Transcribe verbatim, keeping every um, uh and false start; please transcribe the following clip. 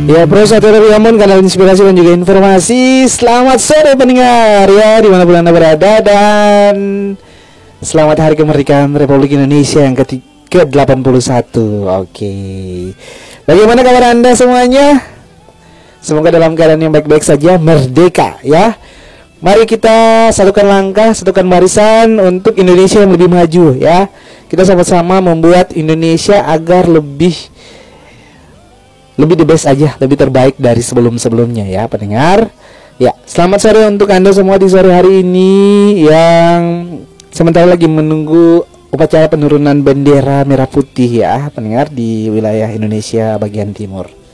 Ya, Pro satu Riamon, kanal inspirasi dan juga informasi. Selamat sore pendengar ya, dimanapun Anda berada, dan selamat Hari Kemerdekaan Republik Indonesia yang ke delapan puluh satu. Oke, bagaimana kabar Anda semuanya? Semoga dalam keadaan yang baik-baik saja, merdeka ya. Mari kita satukan langkah, satukan barisan untuk Indonesia yang lebih maju ya. Kita sama-sama membuat Indonesia agar lebih Lebih the best aja, lebih terbaik dari sebelum-sebelumnya ya pendengar. Ya, selamat sore untuk Anda semua di sore hari ini yang sementara lagi menunggu upacara penurunan bendera merah putih ya pendengar di wilayah Indonesia bagian timur.